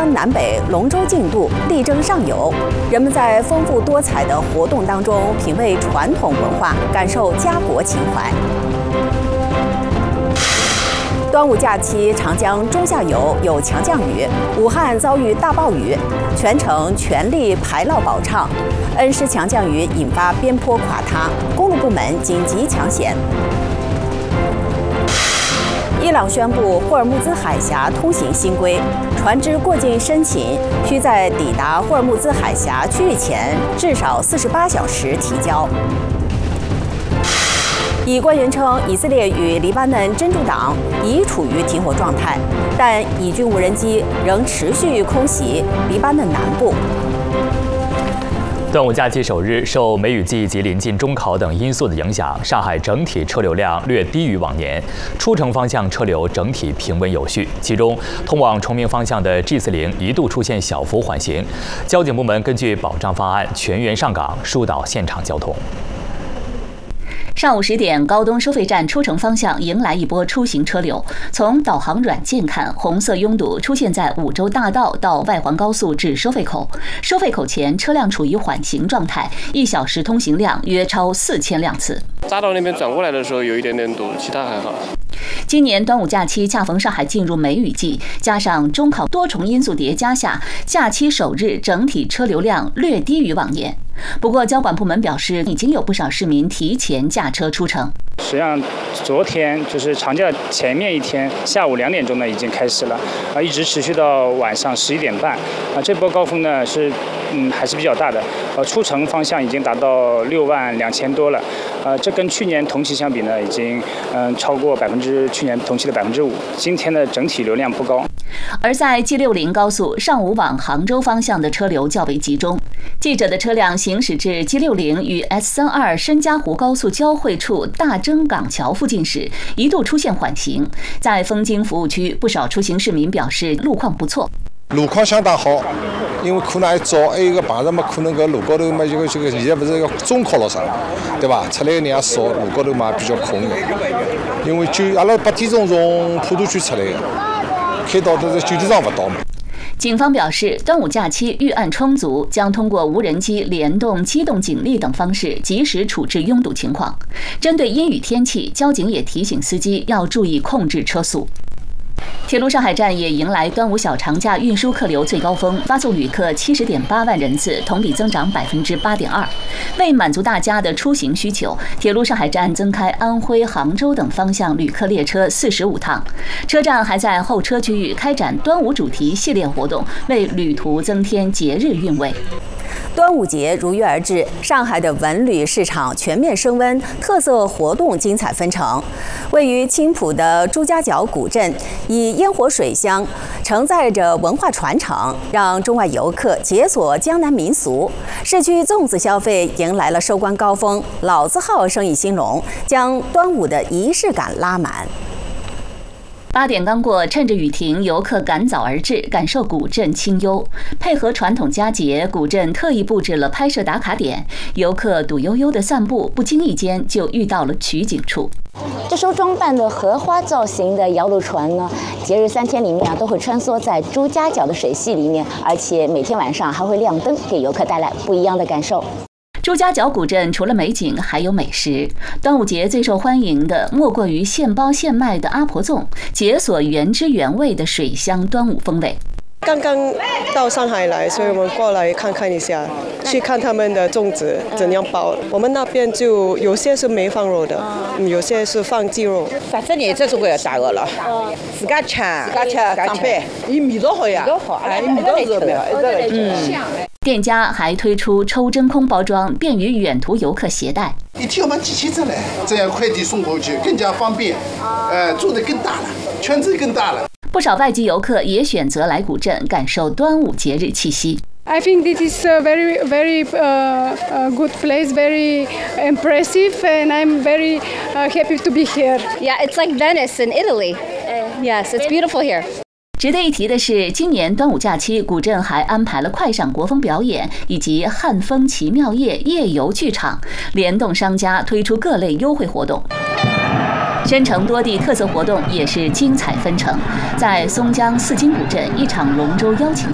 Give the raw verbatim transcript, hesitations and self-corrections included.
江南北龙舟竞渡力争上游，人们在丰富多彩的活动当中品味传统文化，感受家国情怀。端午假期，长江中下游有强降雨，武汉遭遇大暴雨，全城全力排涝保畅。恩施强降雨引发边坡垮塌，公路部门紧急抢险。伊朗宣布霍尔木兹海峡通行新规，船只过境申请需在抵达霍尔木兹海峡区域前至少四十八小时提交。以官员称，以色列与黎巴嫩真主党已处于停火状态，但以军无人机仍持续空袭黎巴嫩南部。 端午假期首日，受梅雨季及临近中考等因素的影响，上海整体车流量略低于往年，出城方向车流整体平稳有序。其中，通往崇明方向的 G 四零一度出现小幅缓行，交警部门根据保障方案全员上岗，疏导现场交通。 上午十点，高东收费站出城方向迎来一波出行车流。从导航软件看，红色拥堵出现在五洲大道到外环高速至收费口。收费口前车辆处于缓行状态，一小时通行量约超四千辆次。 匝道那边转过来的时候有一点点堵，其他还好。 今年端午假期恰逢上海进入梅雨季，加上中考多重因素叠加下，假期首日整体车流量略低于往年。不过，交管部门表示，已经有不少市民提前驾车出城。 实际上，昨天就是长假前面一天下午两点钟呢已经开始了，啊，一直持续到晚上十一点半，啊，这波高峰呢是嗯还是比较大的，呃，出城方向已经达到六万两千多了，呃，这跟去年同期相比呢，已经嗯超过百分之去年同期的百分之五。今天的整体流量不高。 而在 G 六零 高速上午往杭州方向的车流较为集中，记者的车辆行驶至 G 六零 与 S 三二 申嘉湖高速交汇处大征港桥附近时，一度出现缓行。在枫泾服务区，不少出行市民表示路况不错。 路况相当好，因为可能还早，还有个碰着嘛，可能搿路高头嘛，这个这个现在不是个中考了啥，对吧？出来的人也少，路高头嘛比较空的。因为就阿拉八点钟从普陀区出来的，开到的九点钟不到嘛。 警方表示，端午假期预案充足，将通过无人机联动机动警力等方式及时处置拥堵情况。针对阴雨天气，交警也提醒司机要注意控制车速。铁路上海站也迎来端午小长假运输客流最高峰，发送旅客七十点八万人次，同比增长百分之八点二。为满足大家的出行需求，铁路上海站增开安徽、杭州等方向旅客列车四十五趟。车站还在候车区域开展端午主题系列活动，为旅途增添节日韵味。 端午节如约而至，上海的文旅市场全面升温，特色活动精彩纷呈。位于青浦的朱家角古镇，以烟火水乡承载着文化传承，让中外游客解锁江南民俗。市区粽子消费迎来了收官高峰，老字号生意兴隆，将端午的仪式感拉满。 八点刚过，趁着雨停，游客赶早而至，感受古镇清幽。配合传统佳节，古镇特意布置了拍摄打卡点，游客堵悠悠的散步，不经意间就遇到了取景处。 这艘装扮的荷花造型的摇橹船呢，节日三天里面啊都会穿梭在朱家角的水系里面，而且每天晚上还会亮灯，给游客带来不一样的感受。 朱家角古镇除了美景，还有美食。端午节最受欢迎的莫过于现包现卖的阿婆粽，解锁原汁原味的水乡端午风味。 刚刚到上海来，所以我们过来看看一下，去看他们的粽子怎样包。我们那边就有些是没放肉的，有些是放鸡肉。 啥子年这种个要大个了，自家吃，自家吃，上班，伊味道好呀，味道好，哎，味道是的， 嗯。店家还推出抽真空包装，便于远途游客携带。 一天要买几千只嘞，这样快递送过去更加方便，呃，做得更大了，圈子更大了。 不少外籍游客也选择来古镇感受端午节日气息。 I think this is a very, very uh, uh, good place, very impressive, and I'm very uh, happy to be here. Yeah, it's like Venice in Italy. Yes, it's beautiful here. 值得一提的是，今年端午假期，古镇还安排了快闪国风表演以及汉风奇妙夜夜游剧场，联动商家推出各类优惠活动。宣城多地特色活动也是精彩纷呈。在松江四金古镇，一场龙舟邀请